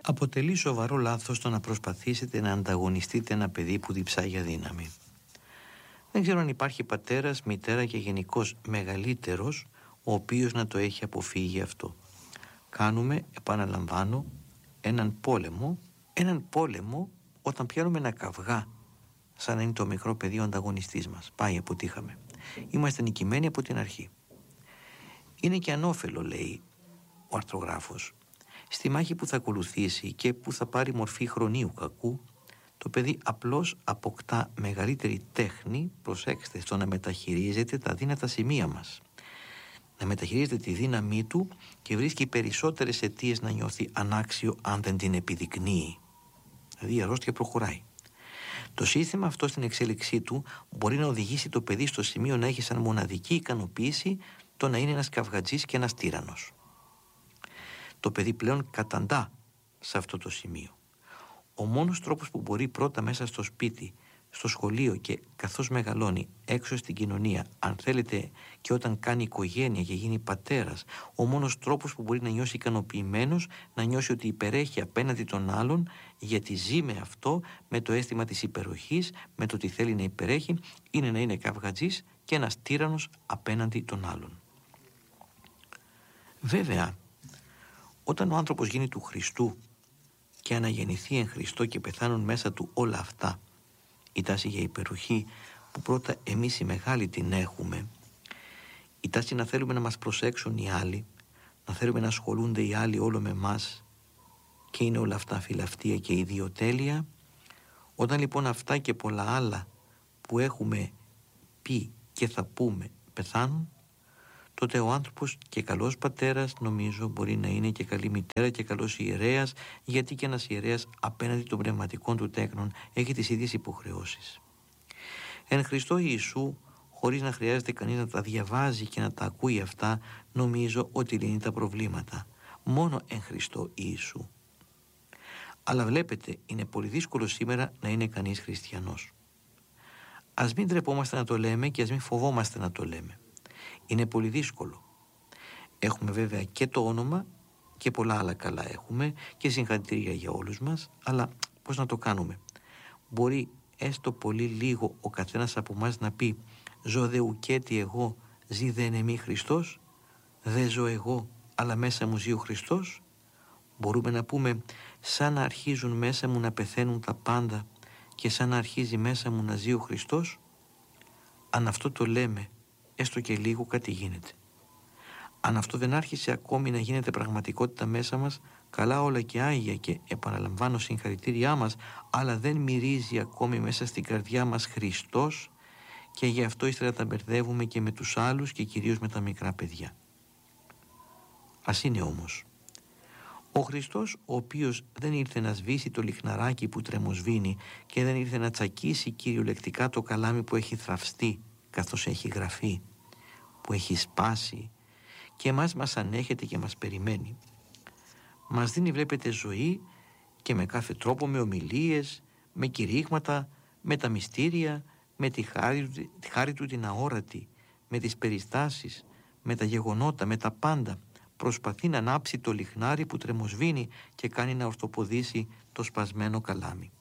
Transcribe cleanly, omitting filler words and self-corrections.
Αποτελεί σοβαρό λάθος το να προσπαθήσετε να ανταγωνιστείτε ένα παιδί που διψάει για δύναμη. Δεν ξέρω αν υπάρχει πατέρας, μητέρα και γενικώς μεγαλύτερος ο οποίος να το έχει αποφύγει αυτό. Κάνουμε, επαναλαμβάνω, έναν πόλεμο όταν πιάνουμε ένα καυγά σαν να είναι το μικρό παιδί ο ανταγωνιστής μας. Πάει, αποτύχαμε. Είμαστε νικημένοι από την αρχή. Είναι και ανώφελο, λέει ο αρθρογράφος. Στη μάχη που θα ακολουθήσει και που θα πάρει μορφή χρονίου κακού, το παιδί απλώς αποκτά μεγαλύτερη τέχνη, προσέξτε, στο να μεταχειρίζεται τα δύνατα σημεία μας. Να μεταχειρίζεται τη δύναμή του και βρίσκει περισσότερες αιτίες να νιώθει ανάξιο αν δεν την επιδεικνύει. Δηλαδή η αρρώστια προχωράει. Το σύστημα αυτό στην εξέλιξή του μπορεί να οδηγήσει το παιδί στο σημείο να έχει σαν μοναδική ικανοποίηση το να είναι ένας καυγατζής και ένας τύραννος. Το παιδί πλέον καταντά σε αυτό το σημείο. Ο μόνος τρόπος που μπορεί πρώτα μέσα στο σπίτι, στο σχολείο και καθώς μεγαλώνει έξω στην κοινωνία, αν θέλετε και όταν κάνει οικογένεια και γίνει πατέρας, ο μόνος τρόπος που μπορεί να νιώσει ικανοποιημένος, να νιώσει ότι υπερέχει απέναντι των άλλων, γιατί ζει με αυτό, με το αίσθημα της υπεροχής, με το ότι θέλει να υπερέχει, είναι να είναι καυγατζής και ένας τύραννος απέναντι των άλλων. Βέβαια, όταν ο άνθρωπος γίνει του Χριστού και αναγεννηθεί εν Χριστώ και πεθάνουν μέσα του όλα αυτά, η τάση για υπεροχή που πρώτα εμείς οι μεγάλοι την έχουμε, η τάση να θέλουμε να μας προσέξουν οι άλλοι, να θέλουμε να ασχολούνται οι άλλοι όλο με μας και είναι όλα αυτά φιλαυτία και ιδιοτέλεια, όταν λοιπόν αυτά και πολλά άλλα που έχουμε πει και θα πούμε πεθάνουν, τότε ο άνθρωπος και καλός πατέρας νομίζω μπορεί να είναι και καλή μητέρα και καλός ιερέας, γιατί και ένας ιερέας απέναντι των πνευματικών του τέκνων έχει τις ίδιες υποχρεώσεις. Εν Χριστώ Ιησού, χωρίς να χρειάζεται κανείς να τα διαβάζει και να τα ακούει αυτά, νομίζω ότι λύνει τα προβλήματα. Μόνο εν Χριστώ Ιησού. Αλλά βλέπετε, είναι πολύ δύσκολο σήμερα να είναι κανείς χριστιανός. Ας μην ντρεπόμαστε να το λέμε και ας μην φοβόμαστε να το λέμε. Είναι πολύ δύσκολο. Έχουμε βέβαια και το όνομα και πολλά άλλα καλά έχουμε και συγχαρητήρια για όλους μας, αλλά πώς να το κάνουμε? Μπορεί έστω πολύ λίγο ο καθένας από εμάς να πει «Ζω δε ουκέτι εγώ, ζει δε εν εμεί Χριστός», «Δεν ζω εγώ, αλλά μέσα μου ζει ο Χριστός». Μπορούμε να πούμε «Σαν να αρχίζουν μέσα μου να πεθαίνουν τα πάντα και σαν να αρχίζει μέσα μου να ζει ο Χριστός». Αν αυτό το λέμε έστω και λίγο, κάτι γίνεται. Αν αυτό δεν άρχισε ακόμη να γίνεται πραγματικότητα μέσα μας, καλά όλα και άγια και επαναλαμβάνω συγχαρητήριά μας, αλλά δεν μυρίζει ακόμη μέσα στην καρδιά μας Χριστός και γι' αυτό ύστερα τα μπερδεύουμε και με τους άλλους και κυρίως με τα μικρά παιδιά. Ας είναι όμως. Ο Χριστός, ο οποίος δεν ήρθε να σβήσει το λιχναράκι που τρεμοσβήνει και δεν ήρθε να τσακίσει κυριολεκτικά το καλάμι που έχει θραυστεί, καθώς έχει γραφεί, που έχει σπάσει και εμάς μας ανέχεται και μας περιμένει. Μας δίνει, βλέπετε, ζωή και με κάθε τρόπο, με ομιλίες, με κηρύγματα, με τα μυστήρια, με τη χάρη του την αόρατη, με τις περιστάσεις, με τα γεγονότα, με τα πάντα. Προσπαθεί να ανάψει το λιχνάρι που τρεμοσβήνει και κάνει να ορθοποδήσει το σπασμένο καλάμι.